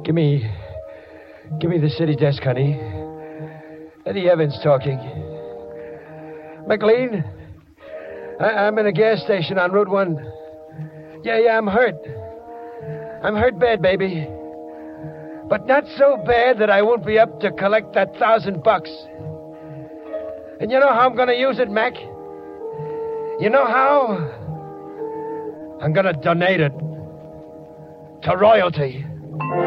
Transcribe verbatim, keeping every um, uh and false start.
Give me... Give me the city desk, honey. Eddie Evans talking. McLean? I- I'm in a gas station on Route one. Yeah, yeah, I'm hurt. I'm hurt bad, baby. But not so bad that I won't be up to collect that thousand bucks. And you know how I'm going to use it, Mac? You know how? I'm going to donate it to royalty.